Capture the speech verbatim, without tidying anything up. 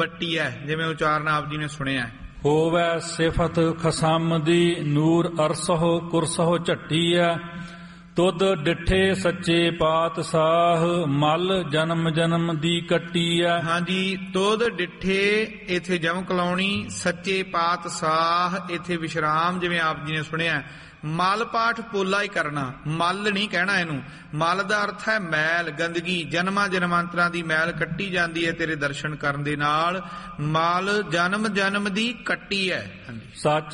ਪੱਟੀ ਹੈ, ਜਿਵੇਂ ਉਚਾਰਨ ਆਪ ਜੀ ਨੇ ਸੁਣਿਆ। ਹੋਵੈ ਸਿਫਤ ਖਸਮ ਦੀ ਨੂਰ ਅਰਸਹੁ ਕੁਰਸਹੁ ਝੱਟੀਐ। ਤੁਧ ਡਿਠੇ ਸੱਚੇ ਪਾਤਸ਼ਾਹ ਮਲ ਜਨਮ ਜਨਮ ਦੀ ਕੱਟੀਐ। ਹਾਂਜੀ, ਤੁਧ ਡਿਠੇ ਇਥੇ ਜਮਕ ਲਾਉਣੀ, ਸੱਚੇ ਪਾਤਸ਼ਾਹ ਇਥੇ ਵਿਸ਼ਰਾਮ, ਜਿਵੇਂ ਆਪ ਜੀ ਨੇ ਸੁਣਿਆ। ਮਲ ਪਾਠ ਪੋਲਾ ਹੀ ਕਰਨਾ, ਮਲ ਨਹੀਂ ਕਹਿਣਾ ਇਹਨੂੰ। ਮਲ ਦਾ ਅਰਥ ਹੈ ਮੈਲ, ਗੰਦਗੀ। ਜਨਮਾਂ ਜਨਮਾਂਤਰਾਂ ਦੀ ਮੈਲ ਕੱਟੀ ਜਾਂਦੀ ਹੈ ਤੇਰੇ ਦਰਸ਼ਨ ਕਰਨ ਦੇ ਨਾਲ। ਮਲ ਜਨਮ ਜਨਮ ਦੀ ਕੱਟੀ ਹੈ। ਸੱਚ